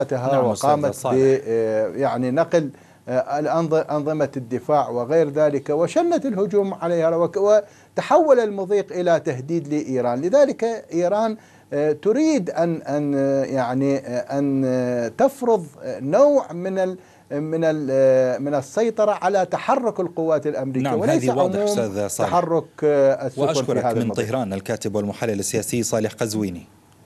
نعم وقامت ب يعني نقل أنظمة الدفاع وغير ذلك، وشنت الهجوم عليها، وتحول المضيق إلى تهديد لإيران. لذلك إيران تريد أن تفرض نوع من السيطرة على تحرك القوات الأمريكية، نعم، وليس هذه واضح عموم أستاذ صالح. تحرك السفن. وأشكرك في هذا من المضيق. طهران الكاتب والمحلل السياسي صالح قزويني.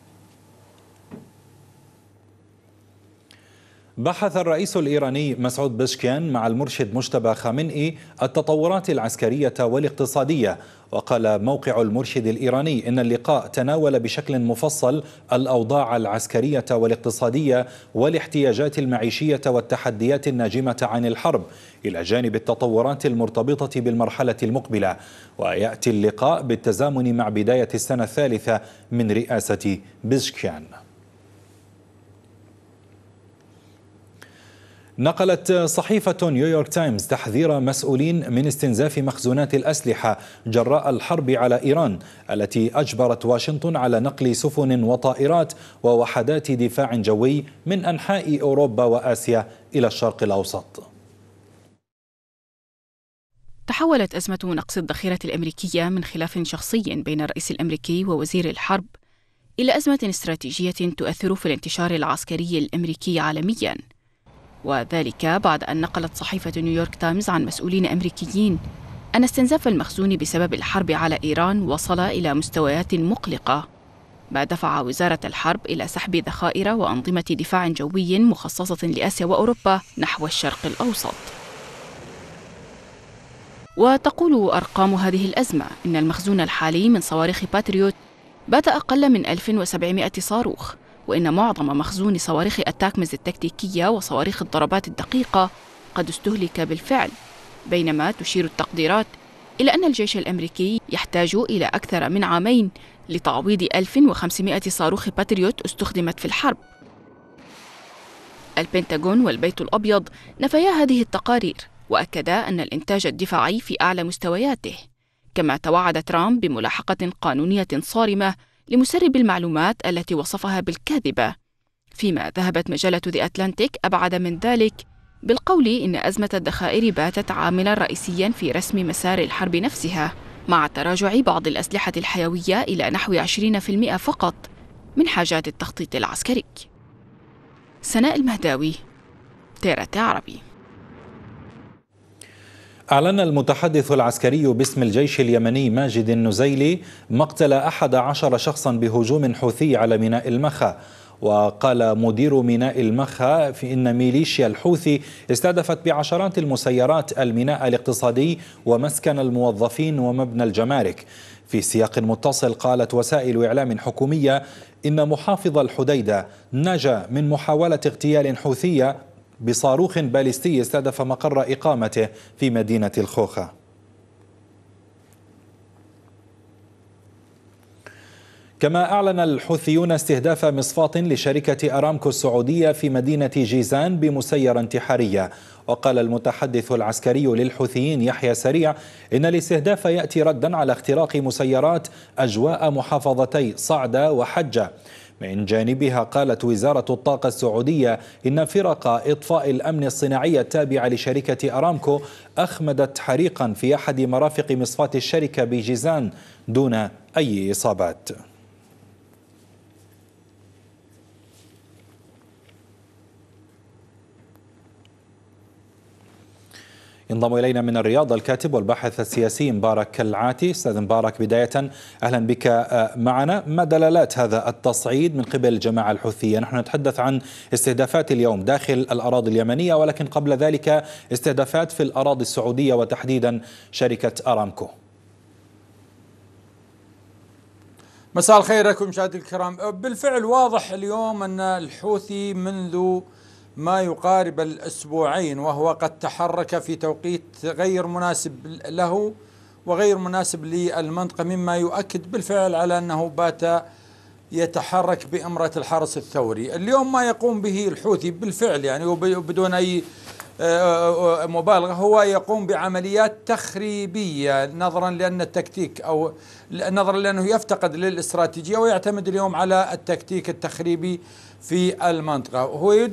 بحث الرئيس الإيراني مسعود بشكيان مع المرشد مجتبى خامنئي التطورات العسكرية والاقتصادية. وقال موقع المرشد الإيراني إن اللقاء تناول بشكل مفصل الأوضاع العسكرية والاقتصادية والاحتياجات المعيشية والتحديات الناجمة عن الحرب، إلى جانب التطورات المرتبطة بالمرحلة المقبلة. ويأتي اللقاء بالتزامن مع بداية السنة الثالثة من رئاسة بشكيان. نقلت صحيفة نيويورك تايمز تحذير مسؤولين من استنزاف مخزونات الأسلحة جراء الحرب على إيران، التي أجبرت واشنطن على نقل سفن وطائرات ووحدات دفاع جوي من أنحاء أوروبا وآسيا إلى الشرق الأوسط. تحولت أزمة نقص الذخيرة الأمريكية من خلاف شخصي بين الرئيس الأمريكي ووزير الحرب إلى أزمة استراتيجية تؤثر في الانتشار العسكري الأمريكي عالمياً، وذلك بعد أن نقلت صحيفة نيويورك تايمز عن مسؤولين أمريكيين أن استنزاف المخزون بسبب الحرب على إيران وصل إلى مستويات مقلقة، ما دفع وزارة الحرب إلى سحب ذخائر وأنظمة دفاع جوي مخصصة لآسيا وأوروبا نحو الشرق الأوسط. وتقول أرقام هذه الأزمة إن المخزون الحالي من صواريخ باتريوت بات أقل من 1700 صاروخ، وإن معظم مخزون صواريخ التاكمز التكتيكية وصواريخ الضربات الدقيقة قد استهلك بالفعل، بينما تشير التقديرات إلى أن الجيش الأمريكي يحتاج إلى أكثر من عامين لتعويض 1500 صاروخ باتريوت استخدمت في الحرب. البنتاغون والبيت الأبيض نفيا هذه التقارير، وأكدا أن الإنتاج الدفاعي في أعلى مستوياته، كما توعد ترامب بملاحقة قانونية صارمة لمسرب المعلومات التي وصفها بالكاذبة، فيما ذهبت مجلة ذا أتلانتيك أبعد من ذلك بالقول إن أزمة الذخائر باتت عاملاً رئيسياً في رسم مسار الحرب نفسها، مع تراجع بعض الأسلحة الحيوية إلى نحو 20% فقط من حاجات التخطيط العسكري. سناء المهداوي، تيرت عربي. أعلن المتحدث العسكري باسم الجيش اليمني ماجد النزيلي مقتل 11 شخصا بهجوم حوثي على ميناء المخا. وقال مدير ميناء المخا في إن ميليشيا الحوثي استهدفت بعشرات المسيرات الميناء الاقتصادي ومسكن الموظفين ومبنى الجمارك. في سياق متصل قالت وسائل إعلام حكومية إن محافظ الحديدة نجا من محاولة اغتيال حوثية بصاروخ باليستي استهدف مقر إقامته في مدينة الخوخة. كما أعلن الحوثيون استهداف مصفاة لشركة أرامكو السعودية في مدينة جيزان بمسيرة انتحارية. وقال المتحدث العسكري للحوثيين يحيى سريع إن الاستهداف يأتي ردا على اختراق مسيرات أجواء محافظتي صعدة وحجة. من جانبها قالت وزارة الطاقة السعودية إن فرق إطفاء الأمن الصناعي التابعة لشركة أرامكو أخمدت حريقا في أحد مرافق مصفاة الشركة بجيزان دون أي إصابات. ينضم إلينا من الرياض الكاتب والباحث السياسي مبارك العاتي. أستاذ مبارك، بداية أهلا بك معنا. ما دلالات هذا التصعيد من قبل الجماعة الحوثية؟ نحن نتحدث عن استهدافات اليوم داخل الأراضي اليمنية، ولكن قبل ذلك استهدافات في الأراضي السعودية وتحديدا شركة أرامكو. مساء الخير لكم مشاهدي الكرام. بالفعل واضح اليوم أن الحوثي منذ ما يقارب الأسبوعين وهو قد تحرك في توقيت غير مناسب له وغير مناسب للمنطقة، مما يؤكد بالفعل على أنه بات يتحرك بأمرة الحرس الثوري. اليوم ما يقوم به الحوثي بالفعل يعني وبدون أي مبالغة هو يقوم بعمليات تخريبية نظرا لأن التكتيك أو نظرا لأنه يفتقد للاستراتيجية ويعتمد اليوم على التكتيك التخريبي في المنطقة. هو